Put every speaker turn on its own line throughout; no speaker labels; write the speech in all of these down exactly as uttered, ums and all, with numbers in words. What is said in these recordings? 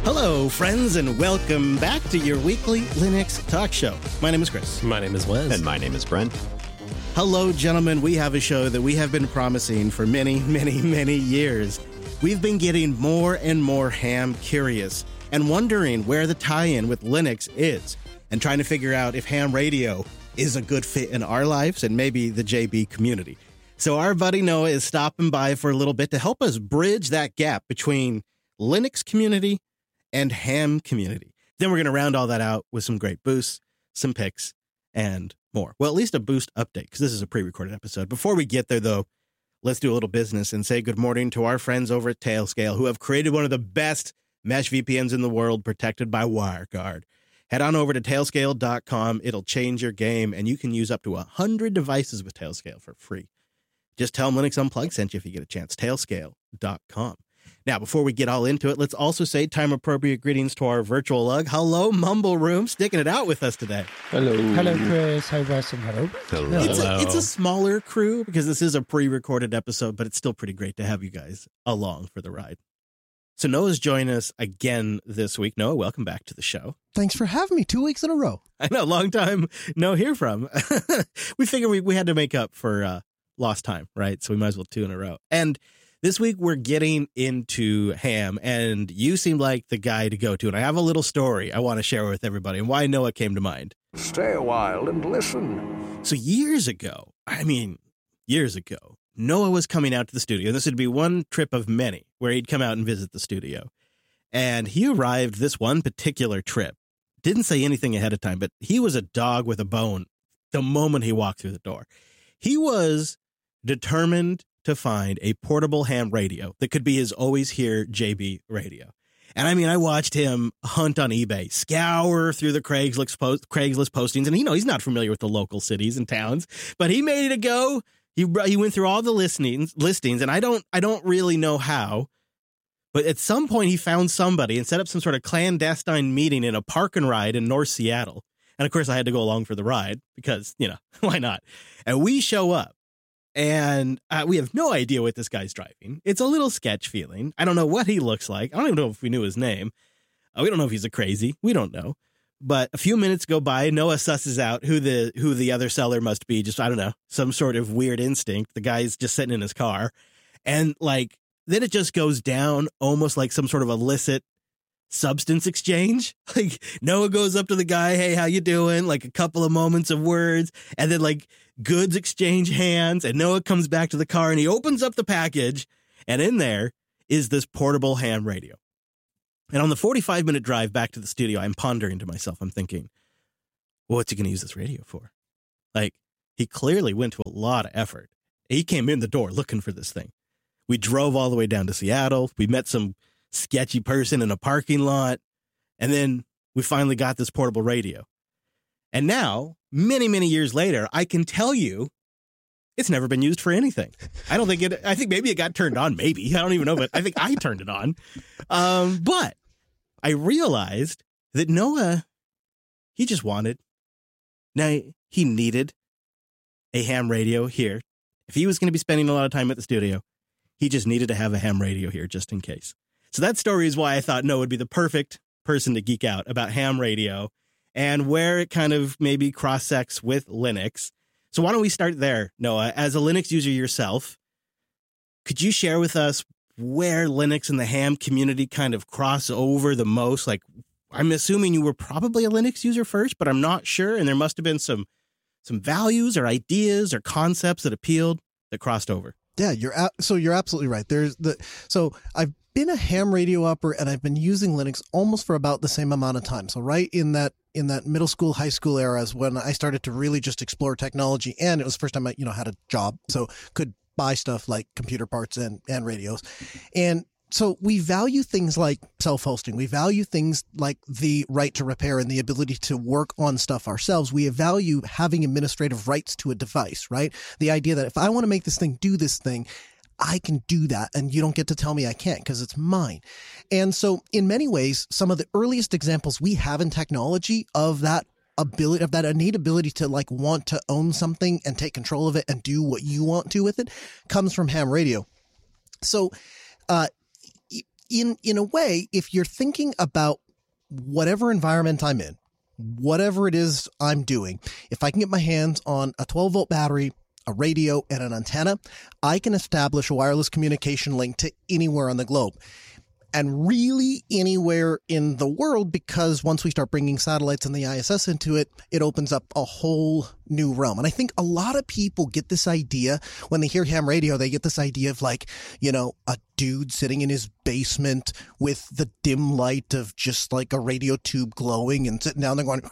Hello, friends, and welcome back to your weekly Linux talk show. My name is Chris.
My name is Wes.
And my name is Brent.
Hello, gentlemen. We have a show that we have been promising for many, many, many years. We've been getting more and more ham curious and wondering where the tie-in with Linux is and trying to figure out if ham radio is a good fit in our lives and maybe the J B community. So our buddy Noah is stopping by for a little bit to help us bridge that gap between Linux community and ham community. Then we're going to round all that out with some great boosts, some picks, and more. Well, at least a boost update, because this is a pre-recorded episode. Before we get there, though, let's do a little business and say good morning to our friends over at Tailscale, who have created one of the best mesh V P Ns in the world, protected by WireGuard. Head on over to tailscale dot com. It'll change your game, and you can use up to one hundred devices with Tailscale for free. Just tell them Linux Unplugged sent you if you get a chance. tailscale dot com. Now, before we get all into it, let's also say time-appropriate greetings to our virtual lug. Hello, Mumble Room, sticking it out with us today.
Hello.
Hello, Chris. Hi, Wes, and hello.
Hello.
It's a, it's a smaller crew because this is a pre-recorded episode, but it's still pretty great to have you guys along for the ride. So Noah's joining us again this week. Noah, welcome back to the show.
Thanks for having me two weeks in a row.
I know, long time no hear from. We figured we, we had to make up for uh, lost time, right? So we might as well two in a row. And this week, we're getting into ham, and you seem like the guy to go to. And I have a little story I want to share with everybody and why Noah came to mind.
Stay a while and listen.
So years ago, I mean, years ago, Noah was coming out to the studio. This would be one trip of many where he'd come out and visit the studio. And he arrived this one particular trip. Didn't say anything ahead of time, but he was a dog with a bone the moment he walked through the door. He was determined to find a portable ham radio that could be his always here J B radio. And I mean, I watched him hunt on eBay, scour through the Craigslist, post, Craigslist postings. And, you know, he's not familiar with the local cities and towns, but he made it a go. He he went through all the listings, listings, and I don't I don't really know how. But at some point, he found somebody and set up some sort of clandestine meeting in a park and ride in North Seattle. And, of course, I had to go along for the ride because, you know, why not? And we show up. And uh, we have no idea what this guy's driving. It's a little sketch feeling. I don't know what he looks like. I don't even know if we knew his name. Uh, we don't know if he's a crazy. We don't know. But a few minutes go by. Noah susses out who the who the other seller must be. Just, I don't know, some sort of weird instinct. The guy's just sitting in his car. And like, then it just goes down almost like some sort of illicit substance exchange. Like Noah goes up to the guy, hey, how you doing? Like a couple of moments of words, and then like goods exchange hands, and Noah comes back to the car and he opens up the package, and in there is this portable ham radio. And on the forty-five minute drive back to the studio, I'm pondering to myself, I'm thinking, well, what's he going to use this radio for? Like, he clearly went to a lot of effort. He came in the door looking for this thing. We drove all the way down to Seattle. We met some sketchy person in a parking lot. And then we finally got this portable radio. And now, many, many years later, I can tell you it's never been used for anything. I don't think it, I think maybe it got turned on. Maybe. I don't even know, but I think I turned it on. Um, but I realized that Noah, he just wanted, now he needed a ham radio here. If he was going to be spending a lot of time at the studio, he just needed to have a ham radio here just in case. So that story is why I thought Noah would be the perfect person to geek out about ham radio and where it kind of maybe cross-sects with Linux. So why don't we start there, Noah? As a Linux user yourself, could you share with us where Linux and the ham community kind of cross over the most? Like, I'm assuming you were probably a Linux user first, but I'm not sure. And there must have been some some values or ideas or concepts that appealed that crossed over.
Yeah, you're a- so you're absolutely right. There's the so I've been a ham radio upper and I've been using Linux almost for about the same amount of time. So right in that in that middle school, high school era is when I started to really just explore technology, and it was the first time I, you know, had a job, so could buy stuff like computer parts and and radios. And so we value things like self-hosting. We value things like the right to repair and the ability to work on stuff ourselves. We value having administrative rights to a device, right? The idea that if I want to make this thing do this thing, I can do that, and you don't get to tell me I can't because it's mine. And so in many ways, some of the earliest examples we have in technology of that ability, of that innate ability to like want to own something and take control of it and do what you want to with it comes from ham radio. So, uh, in in a way, if you're thinking about whatever environment I'm in, whatever it is I'm doing, if I can get my hands on a twelve volt battery, a radio, and an antenna, I can establish a wireless communication link to anywhere on the globe. And really anywhere in the world, because once we start bringing satellites and the I S S into it, it opens up a whole new realm. And I think a lot of people get this idea when they hear ham radio, they get this idea of like, you know, a dude sitting in his basement with the dim light of just like a radio tube glowing and sitting down there going,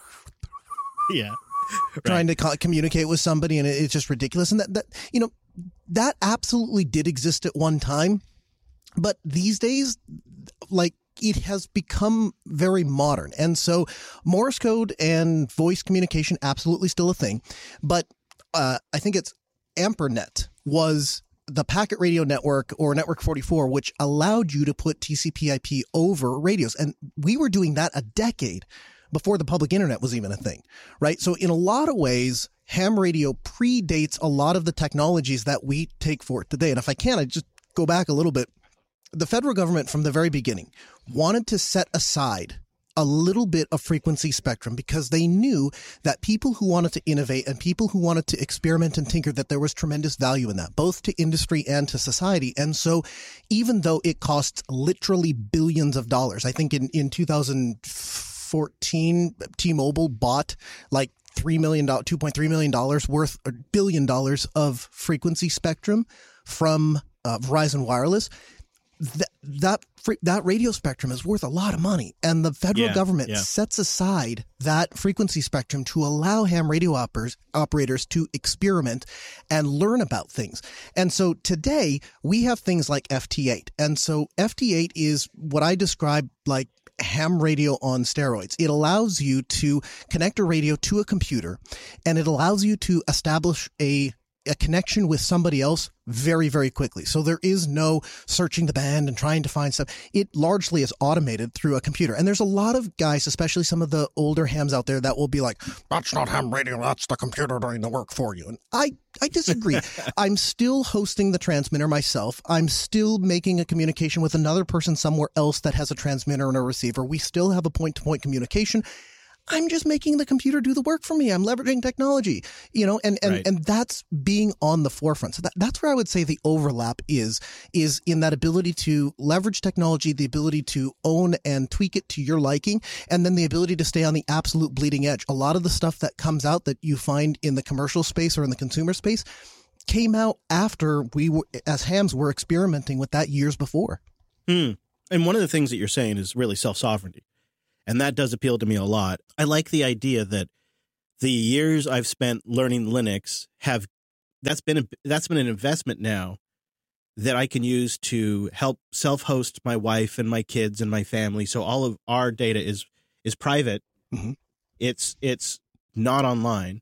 yeah, right.
trying to co- communicate with somebody. And it, it's just ridiculous. And that, that, you know, that absolutely did exist at one time. But these days, like, it has become very modern. And so Morse code and voice communication, absolutely still a thing. But uh, I think it's AmperNet was the packet radio network, or Network forty-four, which allowed you to put T C P I P over radios. And we were doing that a decade before the public internet was even a thing, right? So in a lot of ways, ham radio predates a lot of the technologies that we take for it today. And if I can, I just go back a little bit. The federal government from the very beginning wanted to set aside a little bit of frequency spectrum because they knew that people who wanted to innovate and people who wanted to experiment and tinker, that there was tremendous value in that, both to industry and to society. And so even though it costs literally billions of dollars, I think in, in two thousand fourteen, T-Mobile bought like three million dollars, two point three million dollars worth, or billion dollars of frequency spectrum from uh, Verizon Wireless. That that that radio spectrum is worth a lot of money, and the federal
yeah,
government
yeah.
sets aside that frequency spectrum to allow ham radio operators operators to experiment and learn about things. And so today we have things like F T eight, and so F T eight is what I describe like ham radio on steroids. It allows you to connect a radio to a computer, and it allows you to establish a a connection with somebody else very, very quickly. So there is no searching the band and trying to find stuff. It largely is automated through a computer. And there's a lot of guys, especially some of the older hams out there, that will be like, that's not ham radio, that's the computer doing the work for you. And I, I disagree. I'm still hosting the transmitter myself. I'm still making a communication with another person somewhere else that has a transmitter and a receiver. We still have a point-to-point communication. I'm just making the computer do the work for me. I'm leveraging technology, you know, and, and,
right.
and that's being on the forefront. So that, that's where I would say the overlap is, is in that ability to leverage technology, the ability to own and tweak it to your liking, and then the ability to stay on the absolute bleeding edge. A lot of the stuff that comes out that you find in the commercial space or in the consumer space came out after we were, as hams were experimenting with that years before.
Hmm. And one of the things that you're saying is really self-sovereignty. And that does appeal to me a lot. I like the idea that the years I've spent learning Linux have that's been a, that's been an investment now that I can use to help self-host my wife and my kids and my family. So all of our data is is private.
Mm-hmm.
It's it's not online.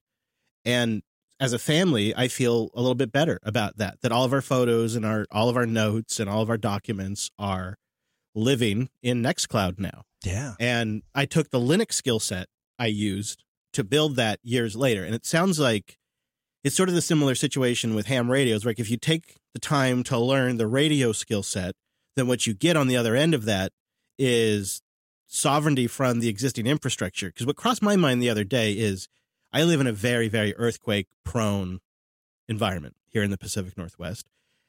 And as a family, I feel a little bit better about that. That all of our photos and our all of our notes and all of our documents are living in Nextcloud now.
Yeah.
And I took the Linux skill set I used to build that years later. And it sounds like it's sort of the similar situation with ham radios, where if you take the time to learn the radio skill set, then what you get on the other end of that is sovereignty from the existing infrastructure. Because what crossed my mind the other day is I live in a very, very earthquake prone environment here in the Pacific Northwest.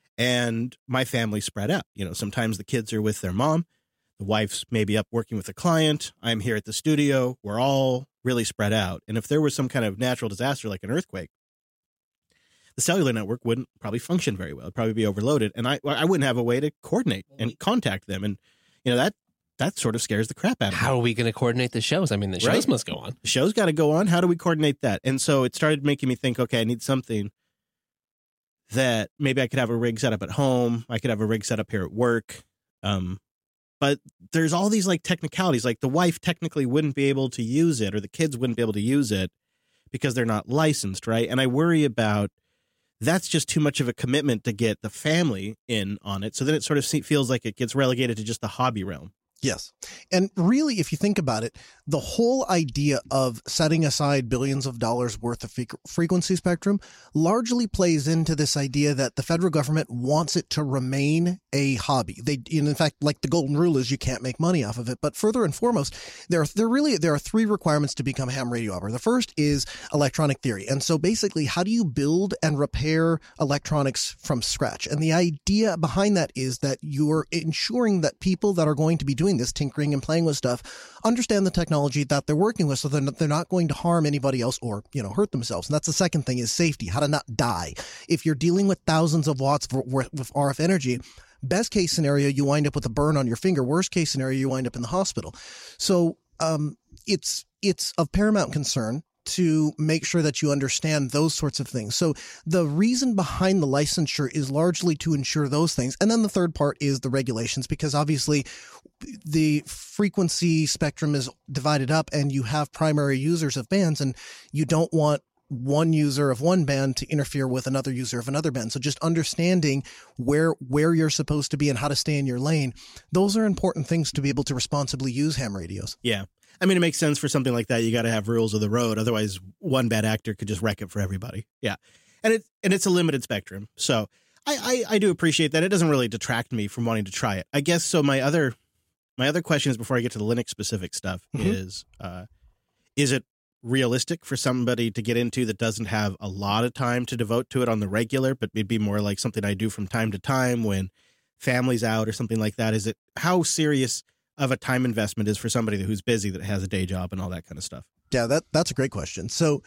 And my family's spread out. You know, sometimes the kids are with their mom. The wife's maybe up working with a client. I'm here at the studio. We're all really spread out. And if there was some kind of natural disaster like an earthquake, the cellular network wouldn't probably function very well. It'd probably be overloaded. And I I wouldn't have a way to coordinate and contact them. And, you know, that that sort of scares the crap out of me.
How are we going to coordinate the shows? I mean, the shows
Right?
must go on.
The show's got to go on. How do we coordinate that? And so it started making me think, okay, I need something that maybe I could have a rig set up at home. I could have a rig set up here at work. Um, but there's all these like technicalities, like the wife technically wouldn't be able to use it, or the kids wouldn't be able to use it because they're not licensed. Right. And I worry about that's just too much of a commitment to get the family in on it. So then it sort of feels like it gets relegated to just the hobby realm.
Yes. And really, if you think about it, the whole idea of setting aside billions of dollars worth of fre- frequency spectrum largely plays into this idea that the federal government wants it to remain a hobby. They, in fact, like the golden rule is you can't make money off of it. But further and foremost, there are, there really, there are three requirements to become a ham radio operator. The first is electronic theory. And so basically, how do you build and repair electronics from scratch? And the idea behind that is that you're ensuring that people that are going to be doing this, tinkering and playing with stuff, understand the technology that they're working with so they're not, they're not going to harm anybody else or, you know, hurt themselves. And that's the second thing is safety, how to not die. If you're dealing with thousands of watts worth of R F energy, best case scenario, you wind up with a burn on your finger. Worst case scenario, you wind up in the hospital. So um, it's it's of paramount concern to make sure that you understand those sorts of things. So the reason behind the licensure is largely to ensure those things. And then the third part is the regulations, because obviously the frequency spectrum is divided up and you have primary users of bands, and you don't want one user of one band to interfere with another user of another band. So just understanding where where you're supposed to be and how to stay in your lane, those are important things to be able to responsibly use ham radios.
Yeah. I mean, it makes sense for something like that. You got to have rules of the road. Otherwise, one bad actor could just wreck it for everybody. Yeah. And it and it's a limited spectrum. So I, I, I do appreciate that. It doesn't really detract me from wanting to try it, I guess. So my other my other questions before I get to the Linux specific stuff mm-hmm. is, uh, is it realistic for somebody to get into that doesn't have a lot of time to devote to it on the regular, but it'd be more like something I do from time to time when family's out or something like that? Is it how serious of a time investment is for somebody who's busy, that has a day job and all that kind of stuff?
Yeah, that that's a great question. So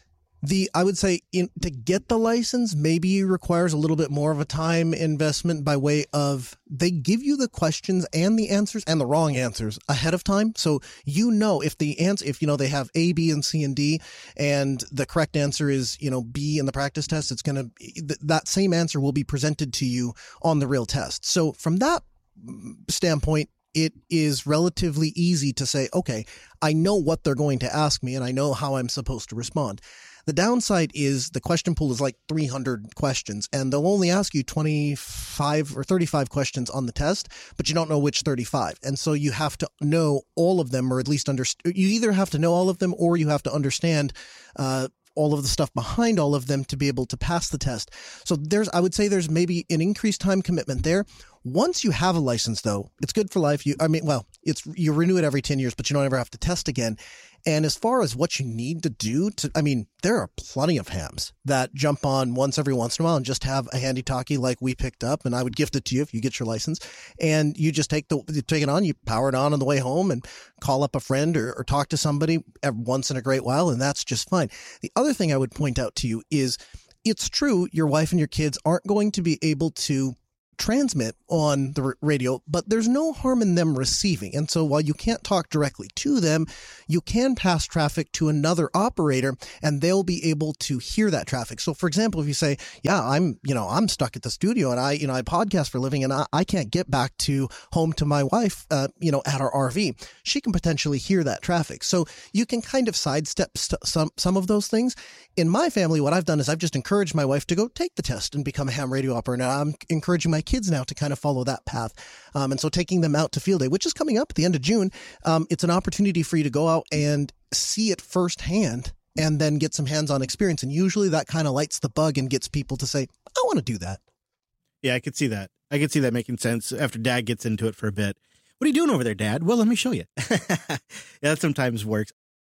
the I would say in, to get the license maybe requires a little bit more of a time investment by way of they give you the questions and the answers and the wrong answers ahead of time. So you know if the answer, if you know they have A, B, and C and D, and the correct answer is, you know, B in the practice test, it's going to th- that same answer will be presented to you on the real test. So from that standpoint, it is relatively easy to say, okay, I know what they're going to ask me and I know how I'm supposed to respond. The downside is the question pool is like three hundred questions, and they'll only ask you twenty-five or thirty-five questions on the test, but you don't know which thirty-five. And so you have to know all of them, or at least understand. You either have to know all of them or you have to understand uh, all of the stuff behind all of them to be able to pass the test. So there's, I would say there's maybe an increased time commitment there. Once you have a license, though, it's good for life. You, I mean, well, it's you renew it every ten years, but you don't ever have to test again. And as far as what you need to do to, I mean, there are plenty of hams that jump on once every once in a while and just have a handy talkie like we picked up, and I would gift it to you if you get your license. And you just take the you take it on, you power it on on the way home, and call up a friend or, or talk to somebody every once in a great while, and that's just fine. The other thing I would point out to you is, it's true your wife and your kids aren't going to be able to transmit on the r- radio, but there's no harm in them receiving. And so while you can't talk directly to them, you can pass traffic to another operator and they'll be able to hear that traffic. So for example, if you say, yeah, I'm, you know, I'm stuck at the studio and I, you know, I podcast for a living and I, I can't get back to home to my wife, uh, you know, at our R V, she can potentially hear that traffic. So you can kind of sidestep st- some, some of those things. In my family, what I've done is I've just encouraged my wife to go take the test and become a ham radio operator. And I'm encouraging my kids now to kind of follow that path. Um, and so taking them out to field day, which is coming up at the end of June, um, it's an opportunity for you to go out and see it firsthand and then get some hands-on experience. And usually that kind of lights the bug and gets people to say, I want to do that.
Yeah, I could see that. I could see that making sense after Dad gets into it for a bit. What are you doing over there, Dad? Well, let me show you. Yeah, that sometimes works.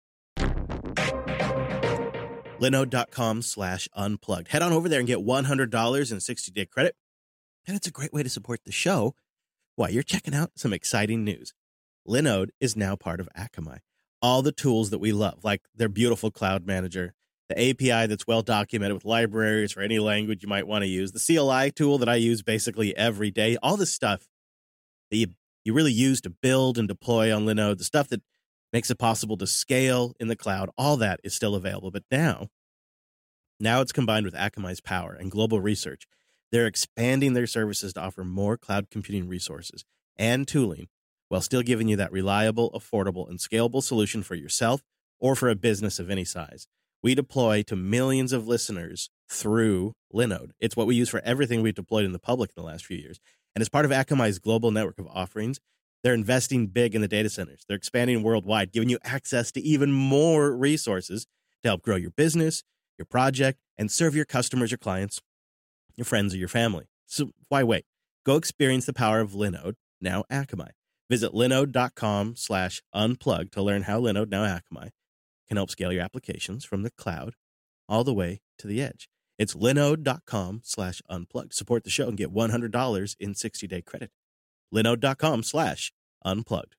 Linode.com slash unplugged. Head on over there and get one hundred dollars in sixty-day credit. And it's a great way to support the show while you're checking out some exciting news. Linode is now part of Akamai. All the tools that we love, like their beautiful cloud manager, the A P I that's well documented with libraries for any language you might want to use, the C L I tool that I use basically every day, all the stuff that you, you really use to build and deploy on Linode, the stuff that makes it possible to scale in the cloud, all that is still available. But now, now it's combined with Akamai's power and global research. They're expanding their services to offer more cloud computing resources and tooling while still giving you that reliable, affordable, and scalable solution for yourself or for a business of any size. We deploy to millions of listeners through Linode. It's what we use for everything we've deployed in the public in the last few years. And as part of Akamai's global network of offerings, They're investing big in the data centers. They're expanding worldwide, giving you access to even more resources to help grow your business, your project, and serve your customers, your clients, your friends, or your family. So why wait? Go experience the power of Linode, now Akamai. Visit linode.com slash unplug to learn how Linode, now Akamai, can help scale your applications from the cloud all the way to the edge. It's linode.com slash unplugged. Support the show and get one hundred dollars in sixty-day credit. Linode.com slash unplugged.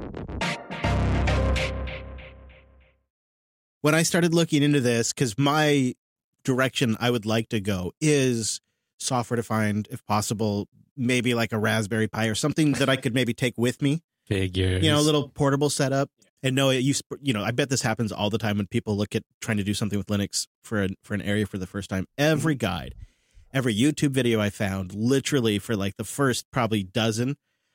When I started looking into this, because my direction I would like to go is software-defined, if possible, maybe like a Raspberry Pi or something that I could maybe take with me.
Figures.
You know, a little portable setup. And no, it used, you know, I bet this happens all the time when people look at trying to do something with Linux for a, for an area for the first time. Every guide, every YouTube video I found, literally for like the first probably dozen,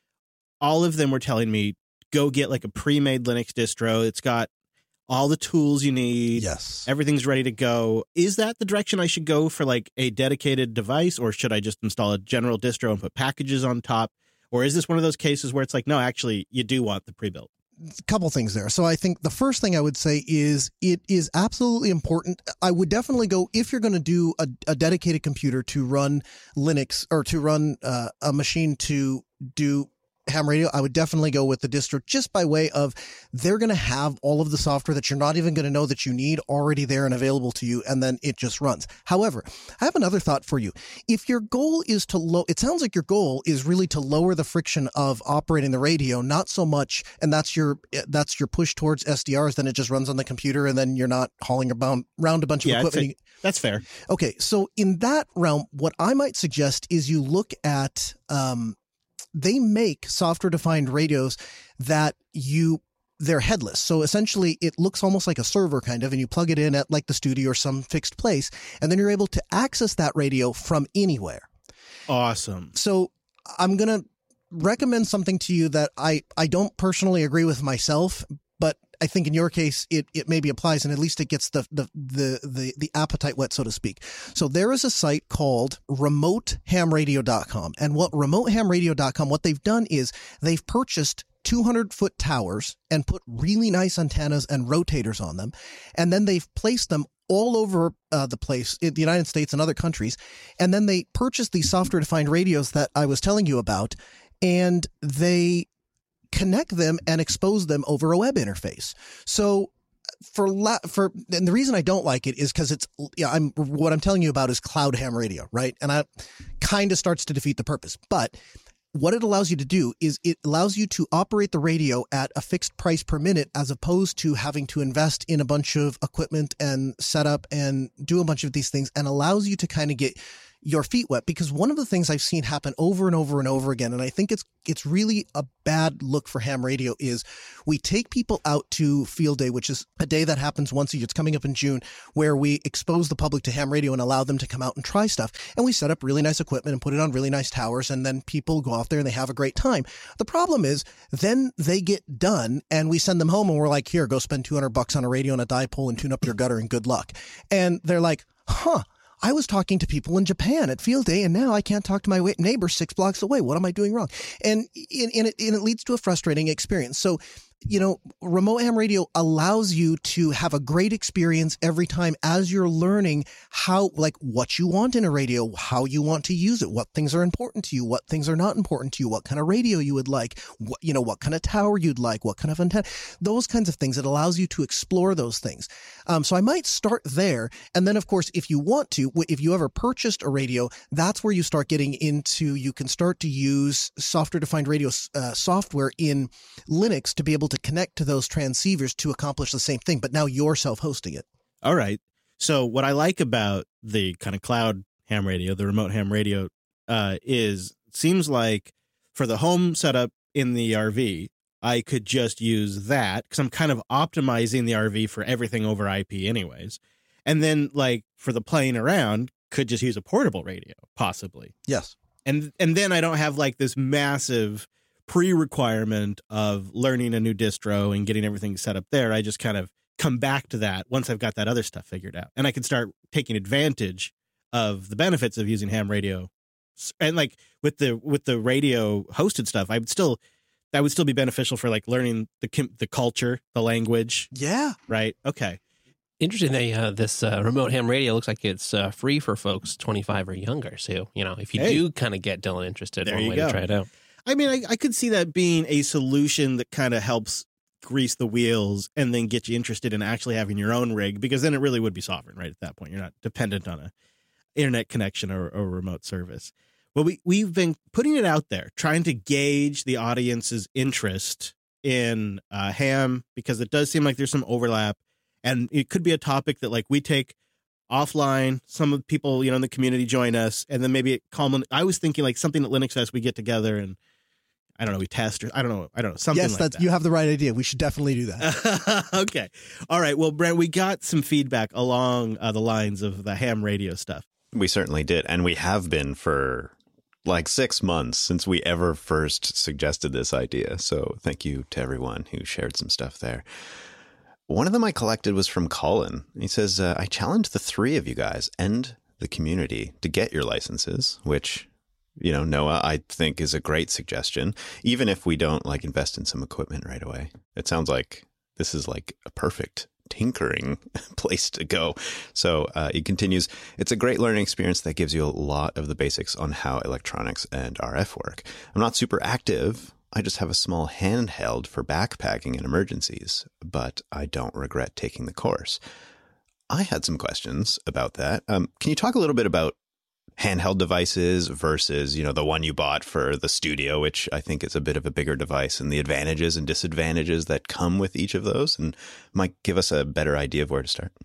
all of them were telling me, go get like a pre-made Linux distro. It's got all the tools you need.
Yes.
Everything's ready to go. Is that the direction I should go for like a dedicated device, or should I just install a general distro and put packages on top? Or is this one of those cases where it's like, no, actually, you do want the pre-built?
A couple things there. So I think the first thing I would say is it is absolutely important. I would definitely go, if you're going to do a, a dedicated computer to run Linux or to run uh, a machine to do ham radio, I would definitely go with the distro, just by way of they're going to have all of the software that you're not even going to know that you need already there and available to you, and then it just runs. However, I have another thought for you. If your goal is to low, it sounds like your goal is really to lower the friction of operating the radio, not so much, and that's your that's your push towards S D Rs. Then it just runs on the computer, and then you're not hauling around a bunch of
yeah,
equipment.
That's fair.
Okay, so in that realm, what I might suggest is you look at. Um, They make software-defined radios that you they're headless. So essentially, it looks almost like a server kind of, and you plug it in at like the studio or some fixed place, and then you're able to access that radio from anywhere.
Awesome.
So I'm going to recommend something to you that I, I don't personally agree with myself, but I think in your case, it, it maybe applies, and at least it gets the, the, the, the, the appetite wet, so to speak. So there is a site called remote ham radio dot com. And what remote ham radio dot com, what they've done is they've purchased two hundred foot towers and put really nice antennas and rotators on them. And then they've placed them all over uh, the place in the United States and other countries. And then they purchased these software defined radios that I was telling you about, and they connect them and expose them over a web interface. So for la- for and the reason I don't like it is because it's yeah I'm what I'm telling you about is cloud ham radio, right? And I kind of starts to defeat the purpose. But what it allows you to do is it allows you to operate the radio at a fixed price per minute, as opposed to having to invest in a bunch of equipment and setup and do a bunch of these things, and allows you to kind of get your feet wet. Because one of the things I've seen happen over and over and over again, and I think it's it's really a bad look for ham radio, is we take people out to Field Day, which is a day that happens once a year. It's coming up in June, where we expose the public to ham radio and allow them to come out and try stuff. And we set up really nice equipment and put it on really nice towers, and then people go out there and they have a great time. The problem is then they get done and we send them home and we're like, here, go spend two hundred bucks on a radio and a dipole and tune up your gutter and good luck. And they're like, huh, I was talking to people in Japan at Field Day, and now I can't talk to my neighbor six blocks away. What am I doing wrong? And, and, and, it, and it leads to a frustrating experience. So, you know, remote ham radio allows you to have a great experience every time as you're learning how, like, what you want in a radio, how you want to use it, what things are important to you, what things are not important to you, what kind of radio you would like, what, you know, what kind of tower you'd like, what kind of antenna, those kinds of things. It allows you to explore those things. Um, so I might start there. And then, of course, if you want to, if you ever purchased a radio, that's where you start getting into, you can start to use software-defined radio uh, software in Linux to be able to connect to those transceivers to accomplish the same thing, but now you're self-hosting it.
All right. So what I like about the kind of cloud ham radio, the remote ham radio, uh, is it seems like for the home setup in the R V, I could just use that because I'm kind of optimizing the R V for everything over I P anyways. And then like for the playing around, could just use a portable radio, possibly.
Yes.
And and then I don't have like this massive pre-requirement of learning a new distro and getting everything set up there. I just kind of come back to that once I've got that other stuff figured out. And I can start taking advantage of the benefits of using ham radio. And like with the with the radio hosted stuff, I would still that would still be beneficial for like learning the kim- the culture, the language.
Yeah.
Right. Okay.
Interesting. They uh, this uh, remote ham radio looks like it's uh, free for folks twenty-five or younger. So you know, if you
Hey.
do kind of get Dylan interested,
There
one
you
way
go.
to try it out.
I mean, I, I could see that being a solution that kind of helps grease the wheels and then get you interested in actually having your own rig, because then it really would be sovereign, right? At that point, you're not dependent on a internet connection or, or remote service. Well, we, we've been putting it out there, trying to gauge the audience's interest in uh, ham, because it does seem like there's some overlap, and it could be a topic that like we take offline. Some of the people, you know, in the community join us, and then maybe it common. I was thinking like something at Linux Fest, we get together and I don't know, we test or I don't know, I don't know, something
yes,
like
that's,
that.
you have the right idea. We should definitely do that.
Okay. All right. Well, Brent, we got some feedback along uh, the lines of the ham radio stuff.
We certainly did. And we have been for like six months since we ever first suggested this idea. So thank you to everyone who shared some stuff there. One of them I collected was from Colin. He says, uh, I challenge the three of you guys and the community to get your licenses, which, you know, Noah, I think is a great suggestion, even if we don't like invest in some equipment right away. It sounds like this is like a perfect tinkering place to go. So uh, he continues, it's a great learning experience that gives you a lot of the basics on how electronics and R F work. I'm not super active. I just have a small handheld for backpacking in emergencies, but I don't regret taking the course. I had some questions about that. Um, can you talk a little bit about handheld devices versus, you know, the one you bought for the studio, which I think is a bit of a bigger device, and the advantages and disadvantages that come with each of those, and might give us a better idea of where to start?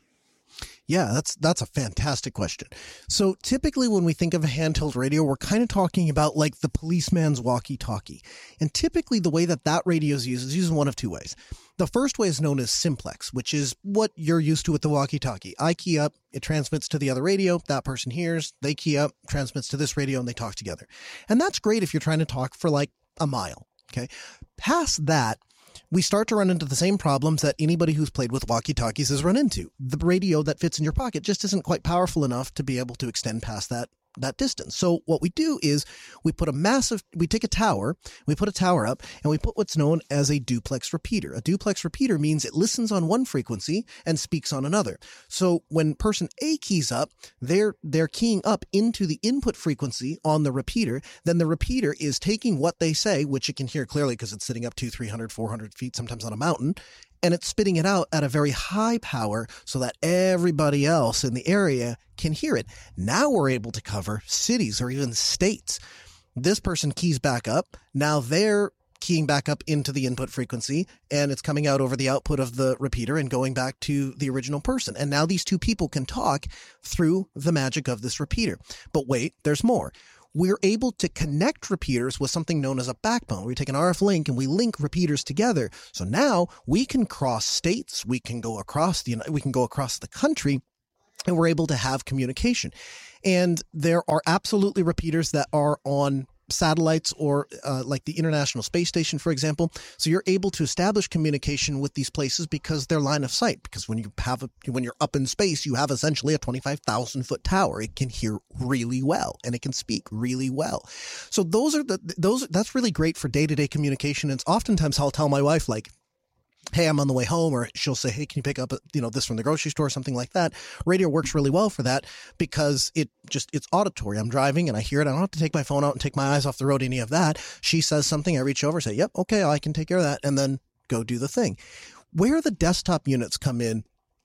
Yeah, that's that's a fantastic question. So typically when we think of a handheld radio, we're kind of talking about like the policeman's walkie-talkie. And typically the way that that radio is used is used in one of two ways. The first way is known as simplex, which is what you're used to with the walkie-talkie. I key up, it transmits to the other radio, that person hears, they key up, transmits to this radio, and they talk together. And that's great if you're trying to talk for like a mile, okay? Past that, we start to run into the same problems that anybody who's played with walkie-talkies has run into. The radio that fits in your pocket just isn't quite powerful enough to be able to extend past that that distance. So what we do is we put a massive, we take a tower, we put a tower up, and we put what's known as a duplex repeater. A duplex repeater means it listens on one frequency and speaks on another. So when person A keys up, they're, they're keying up into the input frequency on the repeater. Then the repeater is taking what they say, which it can hear clearly because it's sitting up two, three hundred, four hundred feet, sometimes on a mountain, and it's spitting it out at a very high power so that everybody else in the area can hear it. Now we're able to cover cities or even states. This person keys back up. Now they're keying back up into the input frequency, and it's coming out over the output of the repeater and going back to the original person. And now these two people can talk through the magic of this repeater. But wait, there's more. We're able to connect repeaters with something known as a backbone. We take an R F link and we link repeaters together. So now we can cross states, we can go across the we can go across the country, and we're able to have communication. And there are absolutely repeaters that are on satellites or uh, like the International Space Station, for example. So you're able to establish communication with these places because they're line of sight. Because when you have a, when you're up in space, you have essentially a twenty-five thousand foot tower. It can hear really well and it can speak really well. So those are the those that's really great for day-to-day communication. And oftentimes I'll tell my wife, like, hey, I'm on the way home, or she'll say, hey, can you pick up, you know, this from the grocery store, something like that. Radio works really well for that because it just, it's auditory. I'm driving and I hear it. I don't have to take my phone out and take my eyes off the road, any of that. She says something, I reach over, say, yep, okay, I can take care of that, and then go do the thing. Where the desktop units come in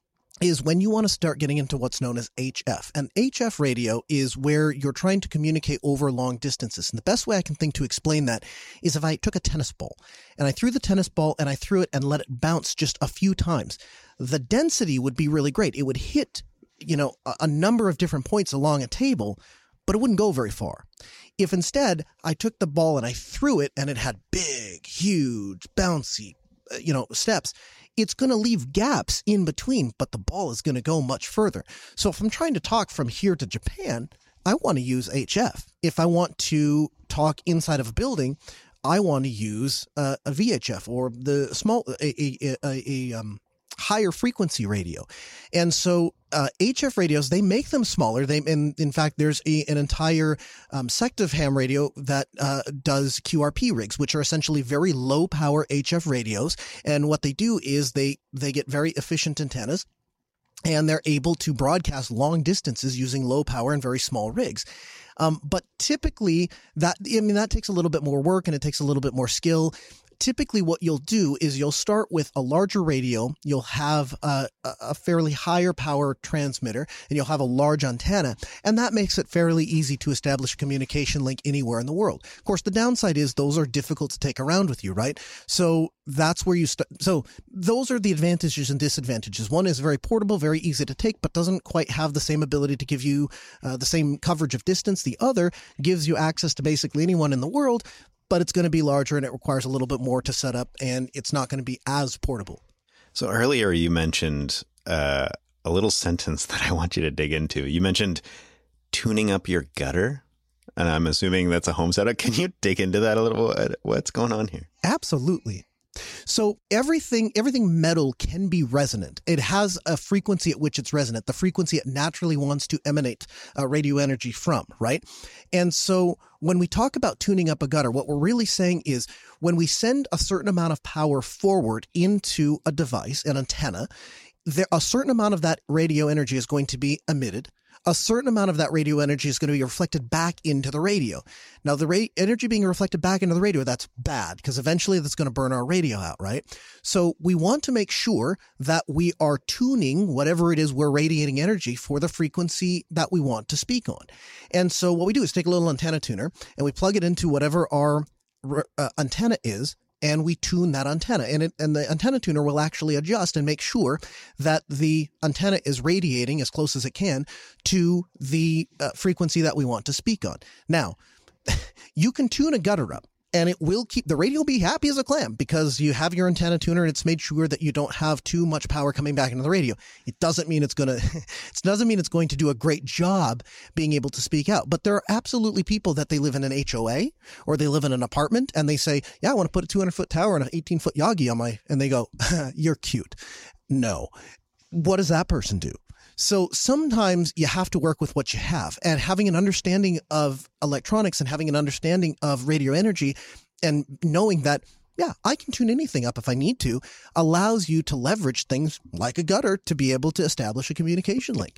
is when you want to start getting into what's known as H F. And H F radio is where you're trying to communicate over long distances. And the best way I can think to explain that is if I took a tennis ball and I threw the tennis ball and I threw it and let it bounce just a few times, the density would be really great. It would hit, you know, a, a number of different points along a table, but it wouldn't go very far. If instead I took the ball and I threw it and it had big, huge, bouncy, you know, steps, it's going to leave gaps in between, but the ball is going to go much further. So if I'm trying to talk from here to Japan, I want to use H F. If I want to talk inside of a building, I want to use uh, a V H F or the small, a, a, a, a um, higher frequency radio. And so uh, H F radios, they make them smaller. They, in, in fact, there's a, an entire um, sect of ham radio that uh, does Q R P rigs, which are essentially very low power H F radios. And what they do is they, they get very efficient antennas, and they're able to broadcast long distances using low power and very small rigs. Um, but typically that, I mean, that takes a little bit more work and it takes a little bit more skill. Typically what you'll do is you'll start with a larger radio. You'll have a, a fairly higher power transmitter, and you'll have a large antenna. And that makes it fairly easy to establish a communication link anywhere in the world. Of course, the downside is those are difficult to take around with you, right? So that's where you start. So those are the advantages and disadvantages. One is very portable, very easy to take, but doesn't quite have the same ability to give you uh, the same coverage of distance. The other gives you access to basically anyone in the world, but it's going to be larger and it requires a little bit more to set up, and it's not going to be as portable.
So earlier you mentioned uh, a little sentence that I want you to dig into. You mentioned tuning up your gutter, and I'm assuming that's a home setup. Can you dig into that a little bit? What's going on here?
Absolutely. So everything, everything metal can be resonant. It has a frequency at which it's resonant, the frequency it naturally wants to emanate uh, radio energy from, right? And so when we talk about tuning up a gutter, what we're really saying is when we send a certain amount of power forward into a device, an antenna, there, a certain amount of that radio energy is going to be emitted. A certain amount of that radio energy is going to be reflected back into the radio. Now, the ra- energy being reflected back into the radio, that's bad because eventually that's going to burn our radio out, right? So we want to make sure that we are tuning whatever it is we're radiating energy for the frequency that we want to speak on. And so what we do is take a little antenna tuner and we plug it into whatever our uh, antenna is, and we tune that antenna. And, it, and the antenna tuner will actually adjust and make sure that the antenna is radiating as close as it can to the uh, frequency that we want to speak on. Now, you can tune a gutter up, and it will keep, the radio will be happy as a clam because you have your antenna tuner and it's made sure that you don't have too much power coming back into the radio. It doesn't mean it's going to, it doesn't mean it's going to do a great job being able to speak out. But there are absolutely people that they live in an H O A or they live in an apartment and they say, yeah, I want to put a two hundred foot tower and an eighteen foot Yagi on my, and they go, you're cute. No. What does that person do? So sometimes you have to work with what you have, and having an understanding of electronics and having an understanding of radio energy and knowing that, yeah, I can tune anything up if I need to, allows you to leverage things like a gutter to be able to establish a communication link.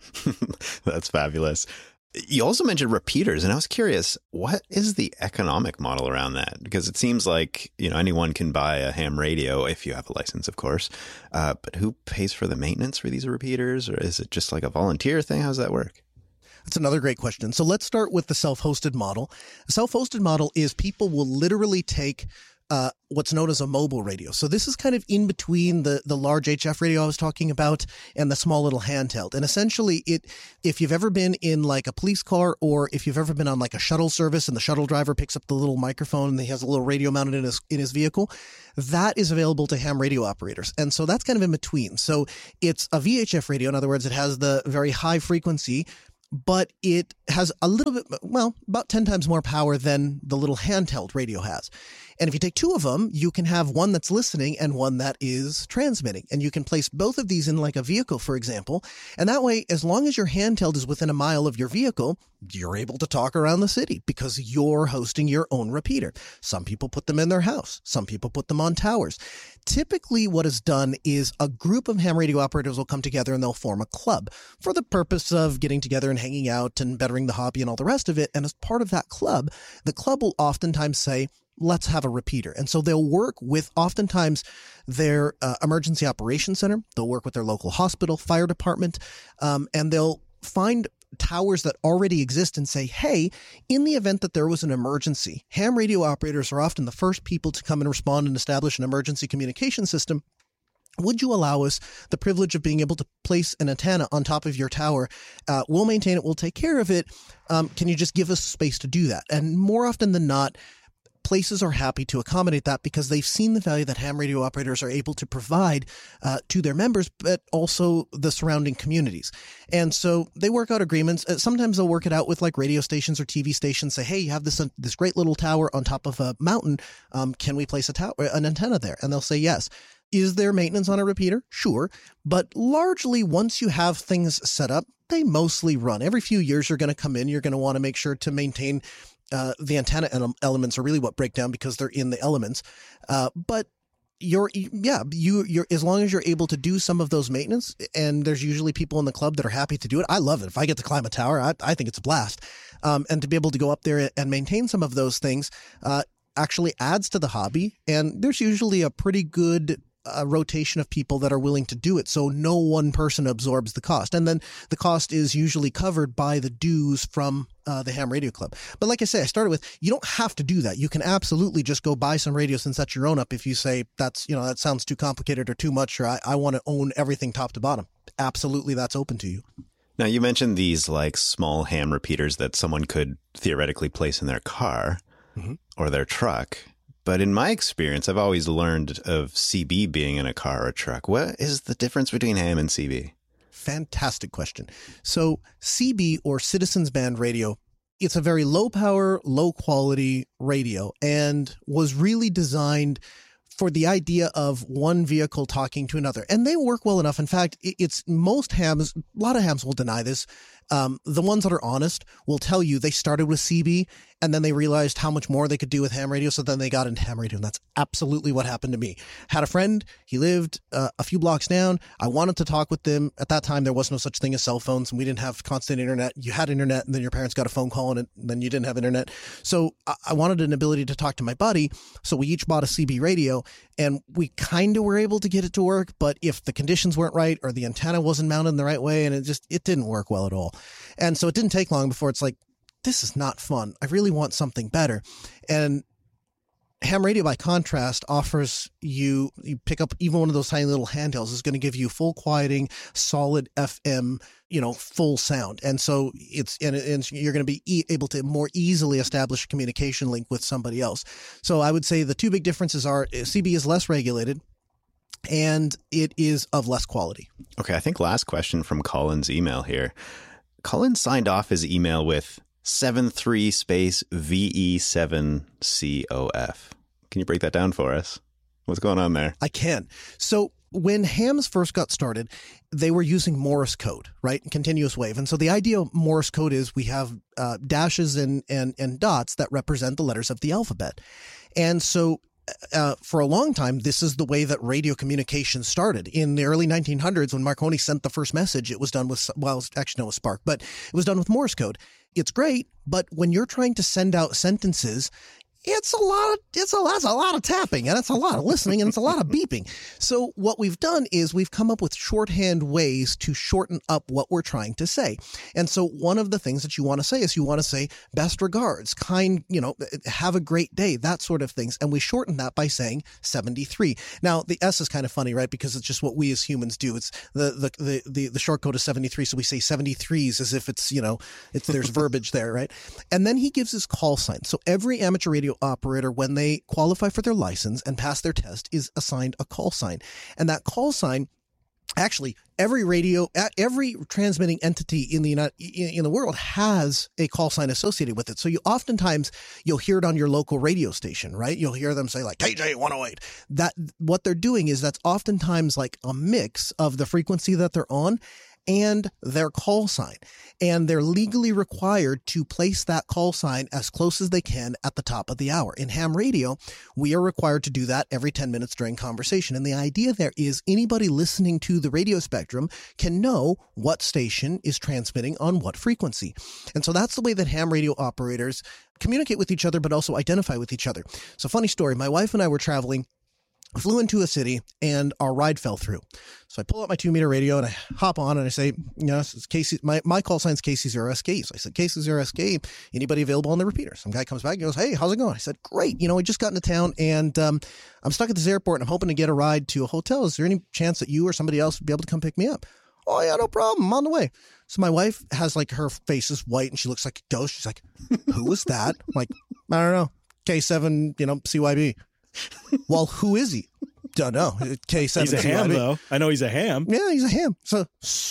That's fabulous. You also mentioned repeaters, and I was curious, what is the economic model around that? Because it seems like, you know, anyone can buy a ham radio if you have a license, of course. Uh, but who pays for the maintenance for these repeaters? Or is it just like a volunteer thing? How does that work?
That's another great question. So let's start with the self-hosted model. A self-hosted model is people will literally take Uh, what's known as a mobile radio. So this is kind of in between the, the large H F radio I was talking about and the small little handheld. And essentially it, if you've ever been in like a police car or if you've ever been on like a shuttle service and the shuttle driver picks up the little microphone and he has a little radio mounted in his, in his vehicle, that is available to ham radio operators. And so that's kind of in between. So it's a V H F radio. In other words, it has the very high frequency, but it has a little bit, well, about ten times more power than the little handheld radio has. And if you take two of them, you can have one that's listening and one that is transmitting. And you can place both of these in like a vehicle, for example. And that way, as long as your handheld is within a mile of your vehicle, you're able to talk around the city because you're hosting your own repeater. Some people put them in their house. Some people put them on towers. Typically, what is done is a group of ham radio operators will come together and they'll form a club for the purpose of getting together and hanging out and bettering the hobby and all the rest of it. And as part of that club, the club will oftentimes say, let's have a repeater. And so they'll work with oftentimes their uh, emergency operations center. They'll work with their local hospital, fire department, um, and they'll find towers that already exist and say, hey, in the event that there was an emergency, ham radio operators are often the first people to come and respond and establish an emergency communication system. Would you allow us the privilege of being able to place an antenna on top of your tower? Uh, we'll maintain it. We'll take care of it. Um, can you just give us space to do that? And more often than not, places are happy to accommodate that because they've seen the value that ham radio operators are able to provide uh, to their members, but also the surrounding communities. And so they work out agreements. Uh, sometimes they'll work it out with like radio stations or T V stations, say, hey, you have this uh, this great little tower on top of a mountain. Um, can we place a tower, an antenna there? And they'll say yes. Is there maintenance on a repeater? Sure. But largely, once you have things set up, they mostly run. Every few years, you're going to come in. You're going to want to make sure to maintain uh, the antenna elements are really what break down because they're in the elements. Uh, but you're, yeah, you, you're, as long as you're able to do some of those maintenance, and there's usually people in the club that are happy to do it. I love it. If I get to climb a tower, I, I think it's a blast. Um, and to be able to go up there and maintain some of those things uh, actually adds to the hobby. And there's usually a pretty good a rotation of people that are willing to do it. So no one person absorbs the cost. And then the cost is usually covered by the dues from uh, the Ham Radio Club. But like I say, I started with, you don't have to do that. You can absolutely just go buy some radios and set your own up if you say that's, you know, that sounds too complicated or too much, or I, I want to own everything top to bottom. Absolutely. That's open to you.
Now, you mentioned these like small ham repeaters that someone could theoretically place in their car mm-hmm. or their truck. But in my experience, I've always learned of C B being in a car or a truck. What is the difference between ham and C B?
Fantastic question. So C B, or Citizens Band Radio, it's a very low power, low quality radio and was really designed for the idea of one vehicle talking to another. And they work well enough. In fact, it's most hams, a lot of hams will deny this. Um, the ones that are honest will tell you they started with C B and then they realized how much more they could do with ham radio. So then they got into ham radio. And that's absolutely what happened to me. Had a friend, he lived uh, a few blocks down. I wanted to talk with them. At that time, there was no such thing as cell phones and we didn't have constant internet. You had internet and then your parents got a phone call and, it, and then you didn't have internet. So I, I wanted an ability to talk to my buddy. So we each bought a C B radio and we kind of were able to get it to work. But if the conditions weren't right or the antenna wasn't mounted in the right way, and it just, it didn't work well at all. And so it didn't take long before it's like, this is not fun. I really want something better. And ham radio, by contrast, offers you, you pick up even one of those tiny little handhelds is going to give you full quieting, solid F M, you know, full sound. And so it's, and, and you're going to be e- able to more easily establish a communication link with somebody else. So I would say the two big differences are C B is less regulated and it is of less quality.
Okay. I think last question from Colin's email here. Colin signed off his email with seven three space V E seven C O F. Can you break that down for us? What's going on there?
I can. So when hams first got started, they were using Morse code, right? Continuous wave. And so the idea of Morse code is we have uh, dashes and, and, and dots that represent the letters of the alphabet. And so Uh, for a long time, this is the way that radio communication started. In the early nineteen hundreds, when Marconi sent the first message, it was done with, well, actually, no, it was Spark, but it was done with Morse code. It's great, but when you're trying to send out sentences, it's a lot of, it's a, that's a lot of tapping and it's a lot of listening and it's a lot of beeping. So what we've done is we've come up with shorthand ways to shorten up what we're trying to say. And so one of the things that you want to say is you want to say best regards, kind, you know, have a great day, that sort of things. And we shorten that by saying seventy-three. Now the S is kind of funny, right? Because it's just what we as humans do. It's the, the, the, the, the short code is seventy-three. So we say seventy-threes as if it's, you know, it's, there's verbiage there, right? And then he gives his call sign. So every amateur radio operator, when they qualify for their license and pass their test, is assigned a call sign. And that call sign, actually, every radio, every transmitting entity in the United, in the world has a call sign associated with it. So you oftentimes you'll hear it on your local radio station, right? You'll hear them say like K J one oh eight. That what they're doing is that's oftentimes like a mix of the frequency that they're on and their call sign. And they're legally required to place that call sign as close as they can at the top of the hour. In ham radio, we are required to do that every ten minutes during conversation. And the idea there is anybody listening to the radio spectrum can know what station is transmitting on what frequency. And so that's the way that ham radio operators communicate with each other, but also identify with each other. So funny story, my wife and I were traveling, flew into a city and our ride fell through. So I pull out my two meter radio and I hop on and I say, you know, it's K C, my, my call sign's K C zero S K. So I said, K C zero S K, anybody available on the repeater? Some guy comes back and goes, hey, how's it going? I said, great. You know, I just got into town and um, I'm stuck at this airport and I'm hoping to get a ride to a hotel. Is there any chance that you or somebody else would be able to come pick me up? Oh yeah, no problem. I'm on the way. So my wife has like, her face is white and she looks like a ghost. She's like, who was that? I'm like, I don't know. K seven, you know, C Y B. Well, who is he? Don't know. K seven.
He's a ham, though. I know he's a ham.
Yeah, he's a ham. So,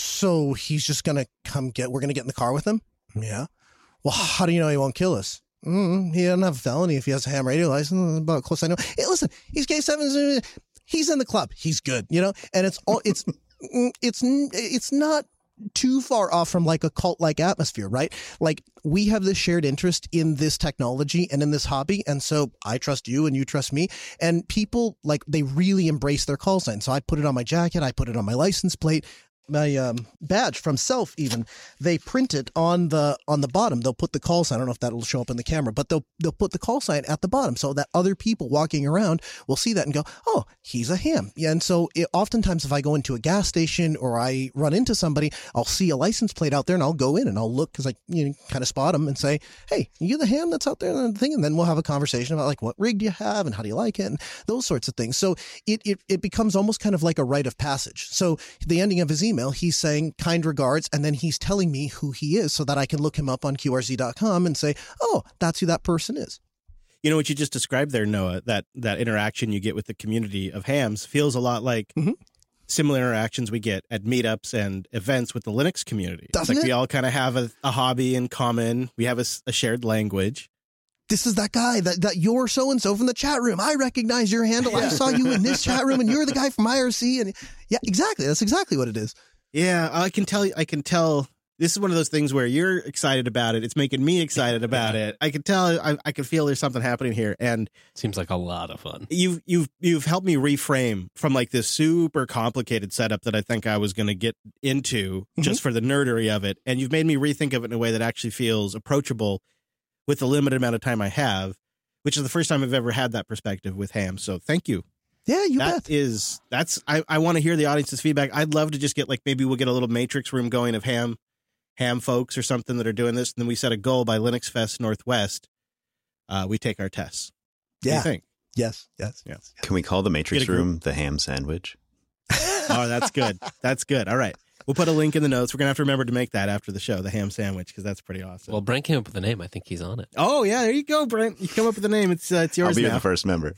so he's just gonna come get. We're gonna get in the car with him. Yeah. Well, how do you know he won't kill us? Mm, he doesn't have a felony if he has a ham radio license. About close I know. Hey, listen, he's K seven. He's in the club. He's good, you know. And it's all. It's it's it's not too far off from like a cult-like atmosphere, right? Like we have this shared interest in this technology and in this hobby. And so I trust you and you trust me. And people like they really embrace their call sign. So I put it on my jacket. I put it on my license plate. My um, badge from Self, even they print it on the on the bottom. They'll put the call sign. I don't know if that'll show up in the camera, but they'll they'll put the call sign at the bottom so that other people walking around will see that and go, "Oh, he's a ham." Yeah, and so it, oftentimes if I go into a gas station or I run into somebody, I'll see a license plate out there and I'll go in and I'll look because I you know kind of spot them and say, "Hey, are you the ham that's out there?" And the thing, and then we'll have a conversation about like what rig do you have and how do you like it and those sorts of things. So it it it becomes almost kind of like a rite of passage. So the ending of his email. He's saying kind regards, and then he's telling me who he is so that I can look him up on Q R Z dot com and say, oh, that's who that person is.
You know what you just described there, Noah, that that interaction you get with the community of hams feels a lot like mm-hmm. similar interactions we get at meetups and events with the Linux community.
Doesn't
it's like
it?
we all kind of have a, a hobby in common. We have a, a shared language.
This is that guy that, that you're so-and-so from the chat room. I recognize your handle. Yeah. I saw you in this chat room and you're the guy from I R C. And yeah, exactly. That's exactly what it is.
Yeah, I can tell. I can tell. This is one of those things where you're excited about it. It's making me excited about it. I can tell. I, I can feel there's something happening here, and
seems like a lot of fun.
You've you've you've helped me reframe from like this super complicated setup that I think I was going to get into mm-hmm. just for the nerdery of it, and you've made me rethink of it in a way that actually feels approachable with the limited amount of time I have, which is the first time I've ever had that perspective with ham. So thank you.
Yeah, you
that
bet.
is that's I, I want to hear the audience's feedback. I'd love to just get like maybe we'll get a little matrix room going of ham ham folks or something that are doing this, and then we set a goal by Linux Fest Northwest. Uh, we take our tests.
Yeah.
What do you think?
Yes, yes,
yes.
Can we call the matrix room the ham sandwich?
Oh, that's good. That's good. All right. We'll put a link in the notes. We're going to have to remember to make that after the show, the ham sandwich, because that's pretty awesome.
Well, Brent came up with the name. I think he's on it.
Oh, yeah. There you go, Brent. You come up with the name. It's, uh, it's yours
I'll be
now.
the first member.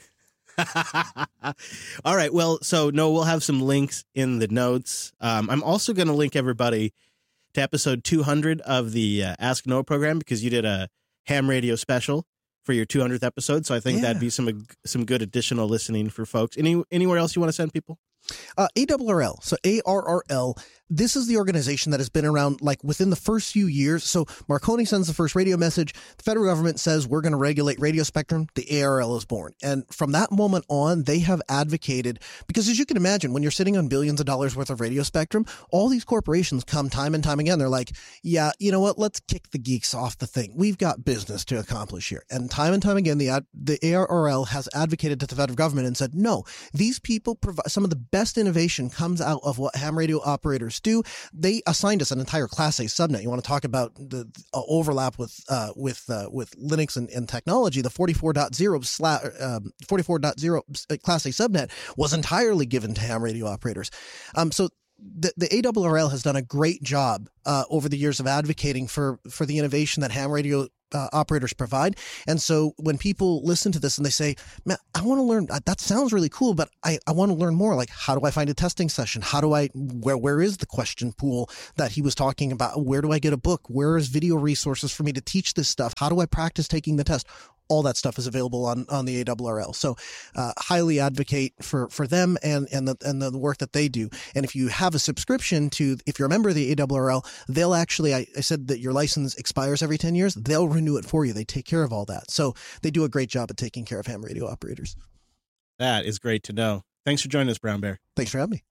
All right. Well, so no, we'll have some links in the notes. Um, I'm also going to link everybody to episode two hundred of the uh, Ask Noah program because you did a ham radio special for your two hundredth episode. So I think
yeah.
that'd be some some good additional listening for folks. Any anywhere else you want to send people?
Uh, A R R L. So A R R L. This is the organization that has been around like within the first few years. So Marconi sends the first radio message. The federal government says we're going to regulate radio spectrum. The A R R L is born. And from that moment on, they have advocated, because as you can imagine, when you're sitting on billions of dollars worth of radio spectrum, all these corporations come time and time again. They're like, yeah, you know what? Let's kick the geeks off the thing. We've got business to accomplish here. And time and time again, the ad, the A R R L has advocated to the federal government and said, no, these people provide some of the best innovation comes out of what ham radio operators do. They assigned us an entire Class A subnet. You want to talk about the uh, overlap with uh, with uh, with Linux and, and technology? The forty-four point zero sla- um, forty-four point zero Class A subnet was entirely given to ham radio operators. Um, so the, the A R R L has done a great job uh, over the years of advocating for for the innovation that ham radio Uh, operators provide. And so when people listen to this and they say, man, I want to learn, that sounds really cool, but I, I want to learn more. Like, how do I find a testing session? How do I, where, where is the question pool that he was talking about? Where do I get a book? Where is video resources for me to teach this stuff? How do I practice taking the test? All that stuff is available on, on the A R R L. So, uh, highly advocate for, for them and, and the, and the work that they do. And if you have a subscription to, if you're a member of the A R R L, they'll actually, I, I said that your license expires every ten years. They'll renew it for you. They take care of all that. So they do a great job at taking care of ham radio operators.
That is great to know. Thanks for joining us, Brown Bear.
Thanks for having me.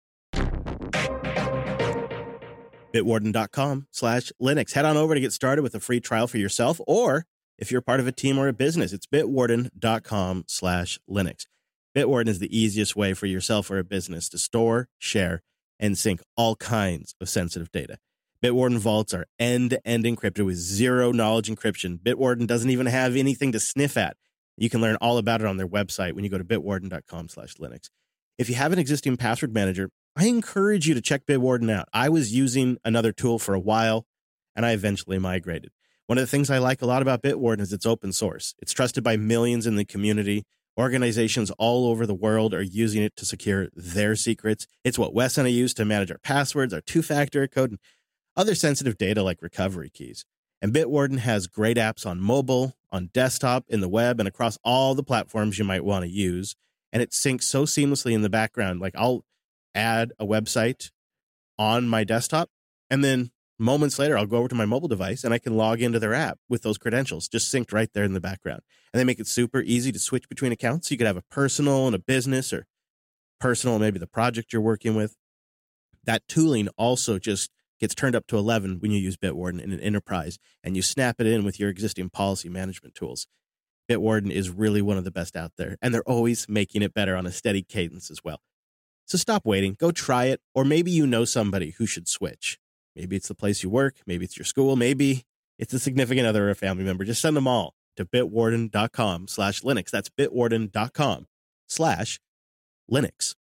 Bitwarden.com slash Linux. Head on over to get started with a free trial for yourself, or if you're part of a team or a business, it's bitwarden.com slash Linux. Bitwarden is the easiest way for yourself or a business to store, share, and sync all kinds of sensitive data. Bitwarden vaults are end-to-end encrypted with zero knowledge encryption. Bitwarden doesn't even have anything to sniff at. You can learn all about it on their website when you go to bitwarden.com slash Linux. If you have an existing password manager, I encourage you to check Bitwarden out. I was using another tool for a while, and I eventually migrated. One of the things I like a lot about Bitwarden is it's open source. It's trusted by millions in the community. Organizations all over the world are using it to secure their secrets. It's what Wes and I use to manage our passwords, our two-factor code, and other sensitive data like recovery keys. And Bitwarden has great apps on mobile, on desktop, in the web, and across all the platforms you might want to use. And it syncs so seamlessly in the background. Like I'll add a website on my desktop, and then moments later, I'll go over to my mobile device and I can log into their app with those credentials just synced right there in the background. And they make it super easy to switch between accounts. So you could have a personal and a business, or personal, maybe the project you're working with. That tooling also just gets turned up to eleven when you use Bitwarden in an enterprise and you snap it in with your existing policy management tools. Bitwarden is really one of the best out there, and they're always making it better on a steady cadence as well. So stop waiting, go try it, or maybe you know somebody who should switch. Maybe it's the place you work, maybe it's your school, maybe it's a significant other or a family member. Just send them all to bitwarden.com slash Linux. That's bitwarden.com slash Linux.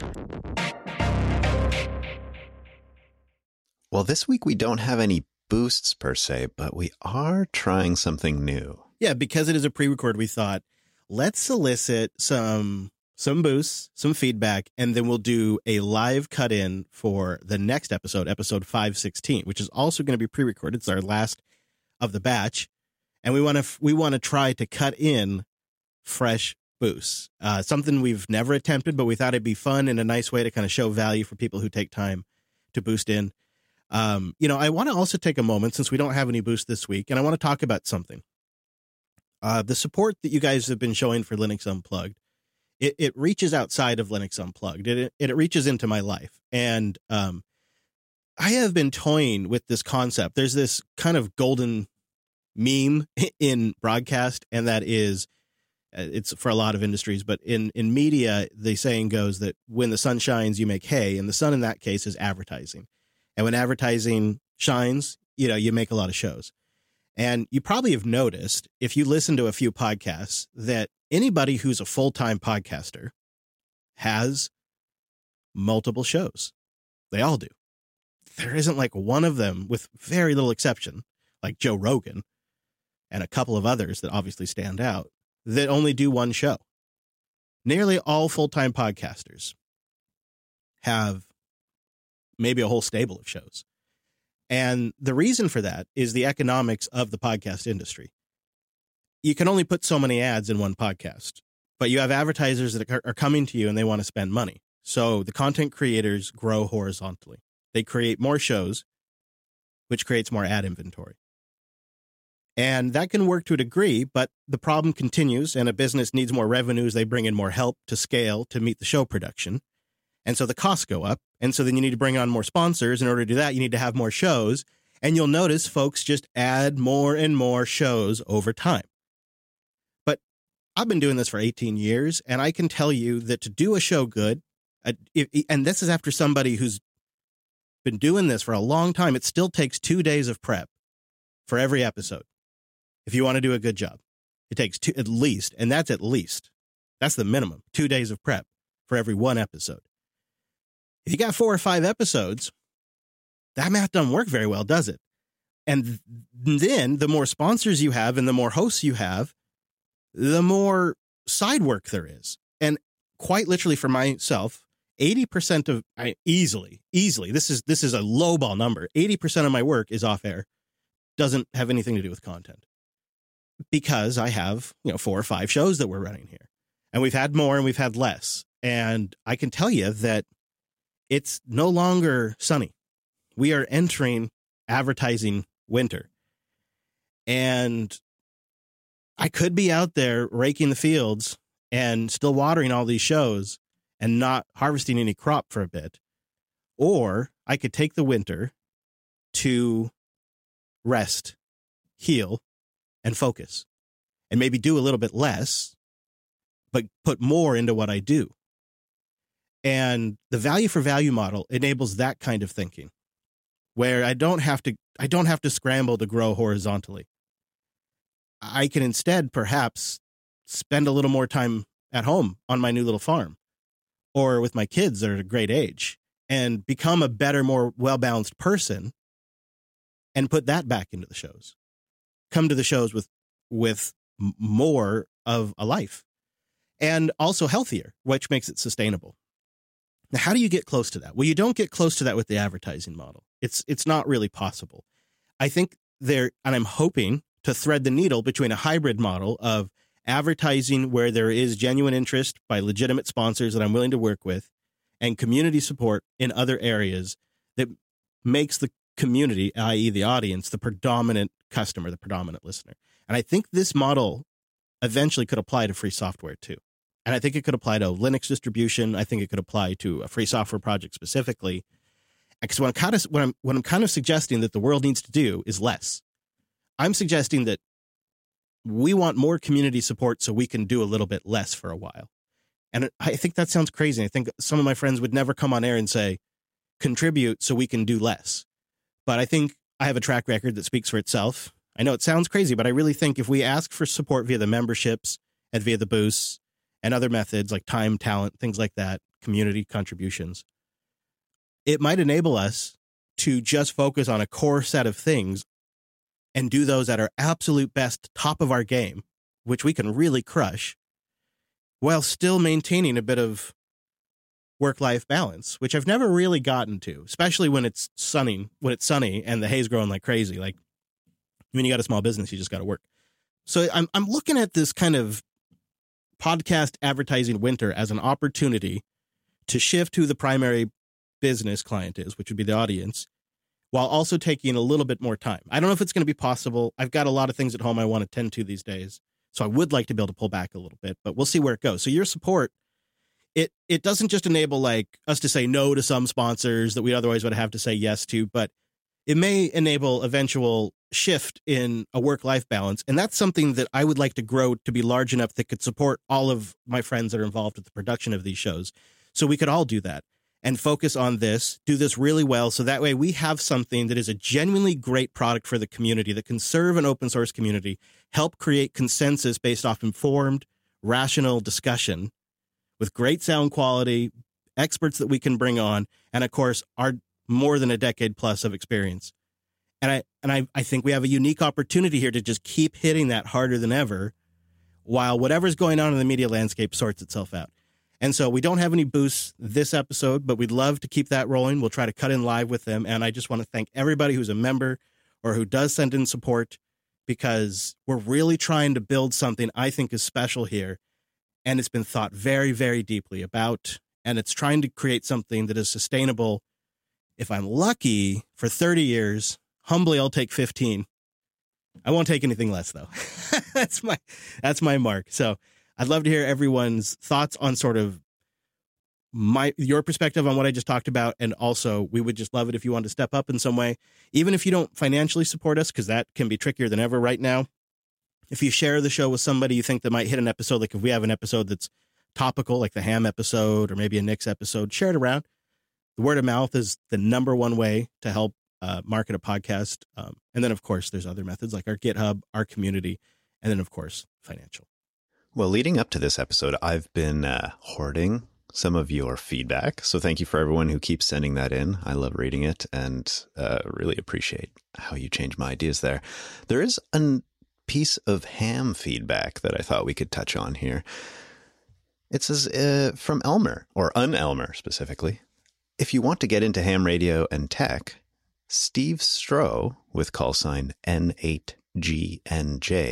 Well, this week we don't have any boosts per se, but we are trying something new.
Yeah, because it is a pre-record, we thought, let's solicit some some boosts, some feedback, and then we'll do a live cut-in for the next episode, episode five sixteen, which is also going to be pre-recorded. It's our last of the batch, and we want to we want to try to cut in fresh boosts, uh, something we've never attempted, but we thought it'd be fun and a nice way to kind of show value for people who take time to boost in. Um, you know, I want to also take a moment, since we don't have any boosts this week, and I want to talk about something. Uh, the support that you guys have been showing for Linux Unplugged, it, it reaches outside of Linux Unplugged. It, it, it reaches into my life. And um, I have been toying with this concept. There's this kind of golden meme in broadcast, and that is, it's for a lot of industries, but in, in media, the saying goes that when the sun shines, you make hay. And the sun in that case is advertising. And when advertising shines, you know, you make a lot of shows. And you probably have noticed, if you listen to a few podcasts, that anybody who's a full-time podcaster has multiple shows. They all do. There isn't like one of them, with very little exception, like Joe Rogan and a couple of others that obviously stand out, that only do one show. Nearly all full-time podcasters have maybe a whole stable of shows. And the reason for that is the economics of the podcast industry. You can only put so many ads in one podcast, but you have advertisers that are coming to you and they want to spend money. So the content creators grow horizontally. They create more shows, which creates more ad inventory. And that can work to a degree, but the problem continues, and a business needs more revenues. They bring in more help to scale to meet the show production. And so the costs go up. And so then you need to bring on more sponsors. In order to do that, you need to have more shows. And you'll notice folks just add more and more shows over time. But I've been doing this for eighteen years, and I can tell you that to do a show good, uh, if, and this is after somebody who's been doing this for a long time, it still takes two days of prep for every episode. If you want to do a good job, it takes two, at least, and that's at least, that's the minimum, two days of prep for every one episode. If you got four or five episodes, that math doesn't work very well, does it? And then the more sponsors you have and the more hosts you have, the more side work there is. And quite literally for myself, eighty percent of, I easily, easily, this is, this is a lowball number. eighty percent of my work is off air, doesn't have anything to do with content, because I have, you know, four or five shows that we're running here, and we've had more and we've had less. And I can tell you that it's no longer sunny. We are entering advertising winter. And I could be out there raking the fields and still watering all these shows and not harvesting any crop for a bit. Or I could take the winter to rest, heal, and focus. And maybe do a little bit less, but put more into what I do. And the value for value model enables that kind of thinking, where I don't have to, I don't have to scramble to grow horizontally. I can instead perhaps spend a little more time at home on my new little farm, or with my kids that are at a great age, and become a better, more well-balanced person, and put that back into the shows. come to the shows with with more of a life and also healthier, which makes it sustainable. Now, how do you get close to that? Well, you don't get close to that with the advertising model. It's it's not really possible. I think there, and I'm hoping to thread the needle between a hybrid model of advertising where there is genuine interest by legitimate sponsors that I'm willing to work with, and community support in other areas that makes the community, that is the audience, the predominant customer, the predominant listener. And I think this model eventually could apply to free software too. And I think it could apply to Linux distribution. I think it could apply to a free software project specifically. Because what I'm kind of what I'm what I'm kind of suggesting that the world needs to do is less. I'm suggesting that we want more community support so we can do a little bit less for a while. And I think that sounds crazy. I think some of my friends would never come on air and say, contribute so we can do less. But I think I have a track record that speaks for itself. I know it sounds crazy, but I really think if we ask for support via the memberships and via the boosts and other methods like time, talent, things like that, community contributions, it might enable us to just focus on a core set of things and do those at our absolute best, top of our game, which we can really crush, while still maintaining a bit of work-life balance, which I've never really gotten to, especially when it's sunny, when it's sunny and the hay's growing like crazy. Like when you got a small business, you just got to work. So I'm I'm looking at this kind of podcast advertising winter as an opportunity to shift who the primary business client is, which would be the audience, while also taking a little bit more time. I don't know if it's going to be possible. I've got a lot of things at home I want to tend to these days, so I would like to be able to pull back a little bit, but we'll see where it goes. So your support, it it doesn't just enable like us to say no to some sponsors that we otherwise would have to say yes to, but it may enable eventual shift in a work-life balance. And that's something that I would like to grow to be large enough that could support all of my friends that are involved with the production of these shows. So we could all do that and focus on this, do this really well. So that way we have something that is a genuinely great product for the community that can serve an open source community, help create consensus based off informed, rational discussion with great sound quality, experts that we can bring on, and of course, our more than a decade plus of experience. And I and I, I think we have a unique opportunity here to just keep hitting that harder than ever while whatever's going on in the media landscape sorts itself out. And so we don't have any boosts this episode, but we'd love to keep that rolling. We'll try to cut in live with them. And I just want to thank everybody who's a member or who does send in support, because we're really trying to build something I think is special here. And it's been thought very, very deeply about, and it's trying to create something that is sustainable. If I'm lucky, for thirty years, humbly, I'll take fifteen. I won't take anything less, though. that's my that's my mark. So I'd love to hear everyone's thoughts on sort of my your perspective on what I just talked about. And also, we would just love it if you want to step up in some way, even if you don't financially support us, because that can be trickier than ever right now. If you share the show with somebody you think that might hit an episode, like if we have an episode that's topical, like the Ham episode or maybe a Nick's episode, share it around. The word of mouth is the number one way to help uh, market a podcast. Um, and then, of course, there's other methods like our GitHub, our community, and then, of course, financial.
Well, leading up to this episode, I've been uh, hoarding some of your feedback. So thank you for everyone who keeps sending that in. I love reading it and uh, really appreciate how you change my ideas there. There is a piece of Ham feedback that I thought we could touch on here. It says uh, from Elmer, or Un-Elmer specifically. If you want to get into ham radio and tech, Steve Stroh, with call sign N eight G N J,